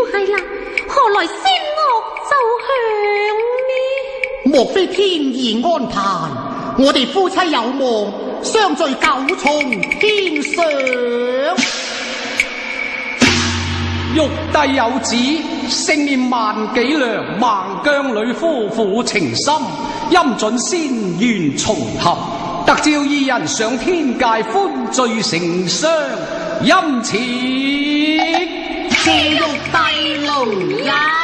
係啦，何來仙樂奏響呢？ 莫非天意安排，我哋夫妻有望相聚九重天上？ 玉帝有旨，盛宴萬幾良，孟姜女夫婦情深，陰准仙緣重合，得召二人上天界歡聚成雙，因此謝玉帝龍也。